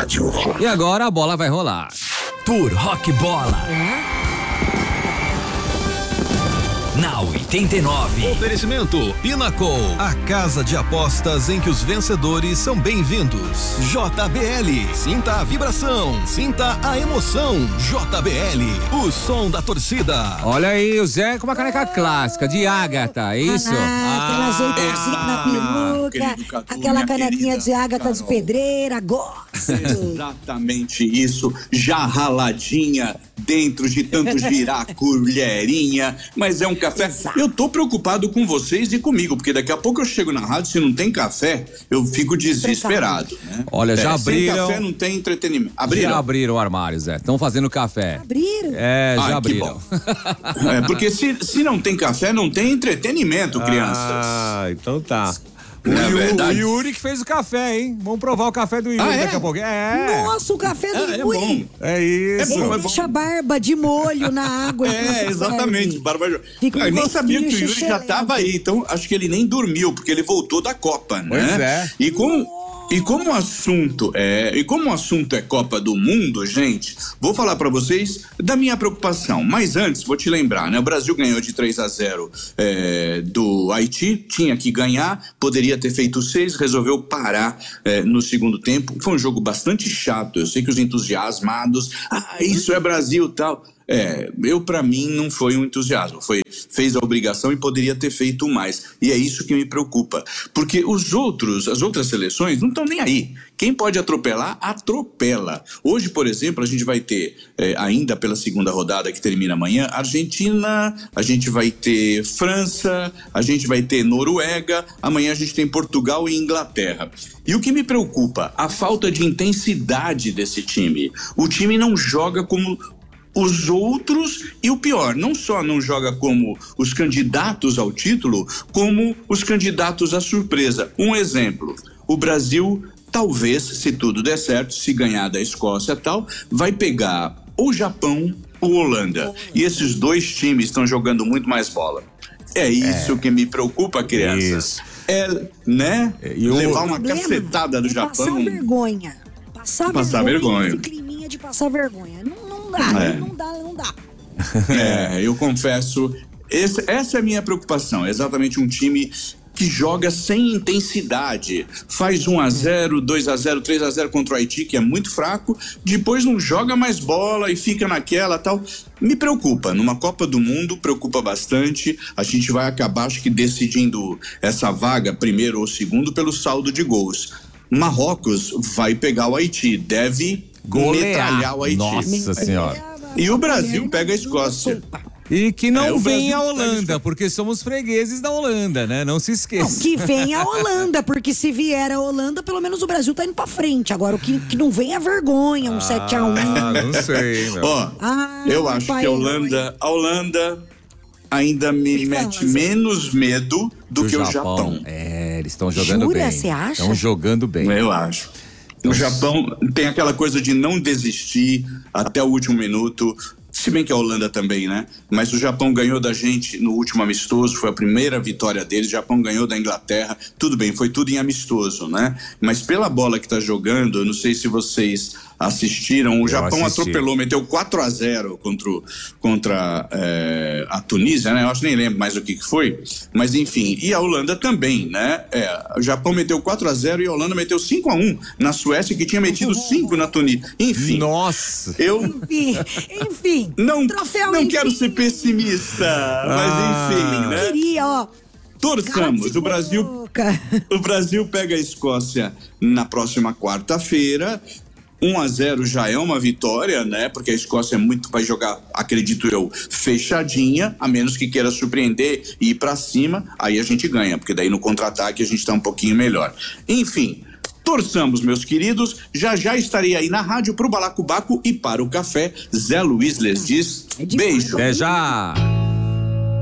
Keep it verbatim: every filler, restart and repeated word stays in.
rádio. E agora a bola vai rolar. Por Rock Bola. Na oitenta e nove. Oferecimento Pinnacle, a casa de apostas em que os vencedores são bem-vindos. J B L, sinta a vibração, sinta a emoção. J B L, o som da torcida. Olha aí, o Zé com uma caneca clássica de ágata, é isso? Ah, aquela ajeitadinha na peruca, aquela canequinha de ágata de pedreira, gosto. Exatamente isso, já raladinha dentro de tanto girar a colherinha, mas é um café. Exato. Eu tô preocupado com vocês e comigo, porque daqui a pouco eu chego na rádio, se não tem café, eu fico desesperado, né? Olha, já é, abriram. Sem café não tem entretenimento. Abriram? Já abriram o armário, Zé. Estão fazendo café. Abriram? É, já Ai, abriram. É, porque se, se não tem café, não tem entretenimento, crianças. Ah, então tá. O, é Yuri, o Yuri que fez o café, hein? Vamos provar o café do Yuri ah, é? daqui a pouco. É. Nossa, o café do é, Yuri. É bom. É isso. É bom, é bom. Deixa a barba de molho na água. É, exatamente. Barba... Fica um eu nem sabia que o Yuri xixelento. já estava aí, então acho que ele nem dormiu, porque ele voltou da Copa, né? Pois é. E como... E como o assunto é, e como o assunto é Copa do Mundo, gente, vou falar pra vocês da minha preocupação. Mas antes, vou te lembrar, né? O Brasil ganhou de três a zero é, do Haiti, tinha que ganhar, poderia ter feito seis, resolveu parar é, no segundo tempo. Foi um jogo bastante chato. Eu sei que os entusiasmados, ah, isso é Brasil, tal. É, eu pra mim não foi um entusiasmo, foi, fez a obrigação e poderia ter feito mais, e é isso que me preocupa, porque os outros, as outras seleções não estão nem aí, quem pode atropelar, atropela. Hoje, por exemplo, a gente vai ter, é, ainda pela segunda rodada que termina amanhã, Argentina, a gente vai ter França, a gente vai ter Noruega, amanhã a gente tem Portugal e Inglaterra. E o que me preocupa, a falta de intensidade desse time. O time não joga como os outros, e o pior, não só não joga como os candidatos ao título, como os candidatos à surpresa. Um exemplo, o Brasil, talvez, se tudo der certo, se ganhar da Escócia e tal, vai pegar o Japão ou Holanda. E esses dois times estão jogando muito mais bola. É isso é. que me preocupa, crianças. Isso. É, né? E o levar uma problema cacetada do é Japão. Passar vergonha. Passar, passar vergonha. vergonha. Esse climinha de passar vergonha. Não, não dá, é. não dá, não dá. É, eu confesso, esse, essa é a minha preocupação. É exatamente um time que joga sem intensidade. Faz um a zero, dois a zero, três a zero contra o Haiti, que é muito fraco, depois não joga mais bola e fica naquela tal. Me preocupa, numa Copa do Mundo, preocupa bastante. A gente vai acabar, acho que, decidindo essa vaga, primeiro ou segundo, pelo saldo de gols. Marrocos vai pegar o Haiti, deve golear, metralhar o Haiti. Nossa Senhora. E o Brasil pega a Escócia. E que não é, vem a Holanda, porque somos fregueses da Holanda, né? Não se esqueça. Não, que vem a Holanda, porque se vier a Holanda, pelo menos o Brasil tá indo pra frente. Agora, o que, que não vem é a vergonha, um ah, sete a um. Ah, não sei, meu. Ó, ah, eu acho que a Holanda, a Holanda ainda me mete menos medo do, do que Japão. o Japão. É, eles estão jogando Jura, bem. Você acha? Estão jogando bem. Eu acho. O Japão tem aquela coisa de não desistir até o último minuto. Se bem que a Holanda também, né? Mas o Japão ganhou da gente no último amistoso, foi a primeira vitória deles. O Japão ganhou da Inglaterra, tudo bem, foi tudo em amistoso, né? Mas pela bola que tá jogando, eu não sei se vocês assistiram, o eu Japão assisti. atropelou, meteu quatro a zero contra, contra é, a Tunísia, né? Eu acho que nem lembro mais o que que foi, mas enfim, e a Holanda também, né? É, o Japão meteu quatro a zero e a Holanda meteu cinco a um na Suécia, que tinha metido cinco na Tunísia. Enfim. Nossa! Eu... Enfim, enfim. Não, Troféu, não enfim. quero ser pessimista, ah. mas enfim, né? Queria, ó. Torçamos, o Brasil, o Brasil pega a Escócia na próxima quarta-feira. um a zero já é uma vitória, né? Porque a Escócia é muito, vai jogar, acredito eu, fechadinha, a menos que queira surpreender e ir pra cima, aí a gente ganha, porque daí no contra-ataque a gente tá um pouquinho melhor. Enfim, torçamos, meus queridos, já já estarei aí na rádio pro Balacobaco e para o café. Zé Luiz les diz, beijo. Até já!